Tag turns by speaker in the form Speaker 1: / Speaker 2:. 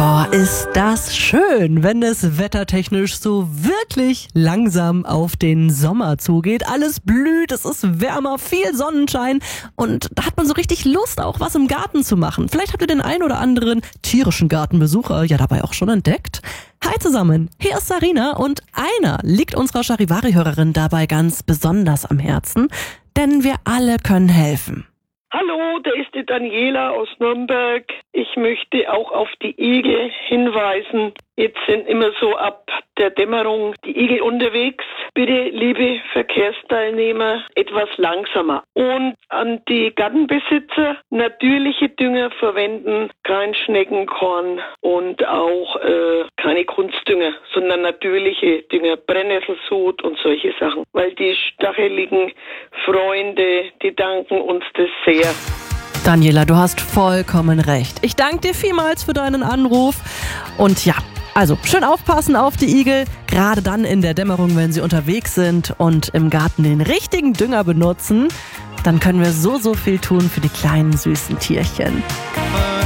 Speaker 1: Boah, ist das schön, wenn es wettertechnisch so wirklich langsam auf den Sommer zugeht. Alles blüht, es ist wärmer, viel Sonnenschein und da hat man so richtig Lust, auch was im Garten zu machen. Vielleicht habt ihr den ein oder anderen tierischen Gartenbesucher ja dabei auch schon entdeckt. Hi zusammen, hier ist Sarina und einer liegt unserer Charivari-Hörerin dabei ganz besonders am Herzen, denn wir alle können helfen.
Speaker 2: Hallo, da ist die Daniela aus Nürnberg. Ich möchte auch auf die Igel hinweisen. Jetzt sind immer so ab der Dämmerung die Igel unterwegs. Bitte, liebe Verkehrsteilnehmer, etwas langsamer. Und an die Gartenbesitzer, natürliche Dünger verwenden, kein Schneckenkorn und auch keine Kunstdünger, sondern natürliche Dünger, Brennnesselsud und solche Sachen. Weil die stacheligen Freunde, die danken uns das sehr.
Speaker 1: Daniela, du hast vollkommen recht. Ich danke dir vielmals für deinen Anruf. Und ja, also schön aufpassen auf die Igel, gerade dann in der Dämmerung, wenn sie unterwegs sind und im Garten den richtigen Dünger benutzen. Dann können wir so viel tun für die kleinen süßen Tierchen.